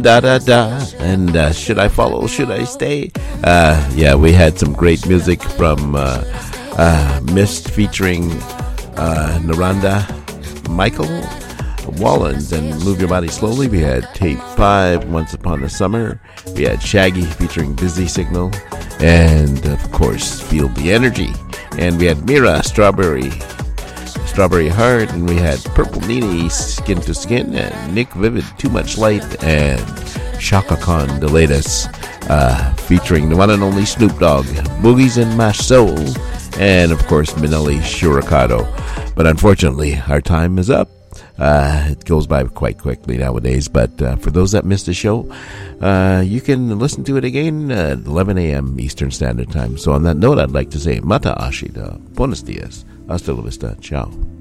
Da da da. And should I follow? Should I stay? Yeah, we had some great music from Mist featuring Naranda Michael Wallens and Move Your Body Slowly. We had Tape 5, Once Upon a Summer. We had Shaggy featuring Busy Signal. And, of course, Feel the Energy. And we had Mira, Strawberry Heart. And we had Purple Nini, Skin to Skin. And Nick Vivid, Too Much Light. And Shaka Khan, The Latest, featuring the one and only Snoop Dogg, Boogies in My Soul. And, of course, Manelli Shurikado. But unfortunately, our time is up. It goes by quite quickly nowadays, but for those that missed the show, you can listen to it again at 11 a.m. Eastern Standard Time. So on that note, I'd like to say Mata Ashida, Buenos dias, hasta la vista, ciao.